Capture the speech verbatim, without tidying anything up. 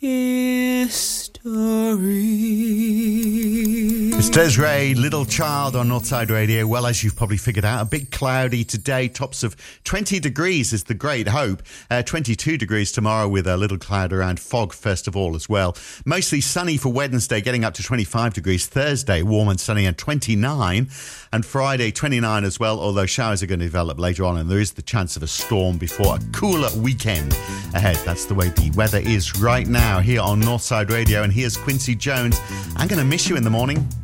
history. It's Desiree, Little Child on Northside Radio. Well, as you've probably figured out, a bit cloudy today. Tops of twenty degrees is the great hope. Uh, twenty-two degrees tomorrow with a little cloud around, fog first of all as well. Mostly sunny for Wednesday, getting up to twenty-five degrees. Thursday, warm and sunny and twenty-nine. And Friday, twenty-nine as well, although showers are going to develop later on and there is the chance of a storm before a cooler weekend ahead. That's the way the weather is right now here on Northside Radio. And here's Quincy Jones. I'm going to miss you in the morning.